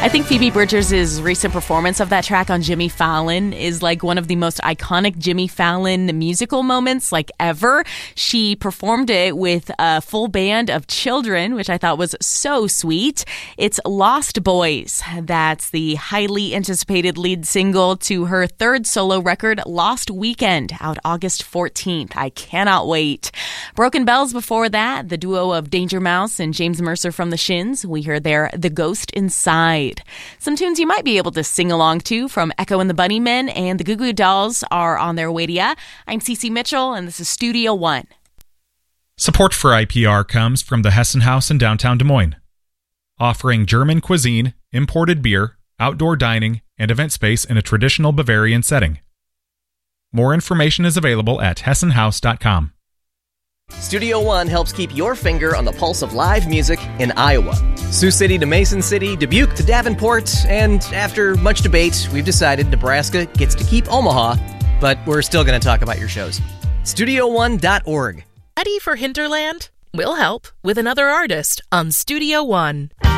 I think Phoebe Bridgers' recent performance of that track on Jimmy Fallon is like one of the most iconic Jimmy Fallon musical moments like ever. She performed it with a full band of children, which I thought was so sweet. It's Lost Boys. That's the highly anticipated lead single to her third solo record, Lost Weekend, out August 14th. I cannot wait. Broken Bells before that, the duo of Danger Mouse and James Mercer from the Shins. We heard there The Ghost Inside. Some tunes you might be able to sing along to from Echo and the Bunnymen and the Goo Goo Dolls are on their way to ya. I'm Cece Mitchell, and this is Studio One. Support for IPR comes from the Hessen House in downtown Des Moines, offering German cuisine, imported beer, outdoor dining, and event space in a traditional Bavarian setting. More information is available at hessenhaus.com. Studio One helps keep your finger on the pulse of live music in Iowa. Sioux City to Mason City, Dubuque to Davenport, and after much debate, we've decided Nebraska gets to keep Omaha, but we're still going to talk about your shows. StudioOne.org. Ready for Hinterland? We'll help with another artist on Studio One.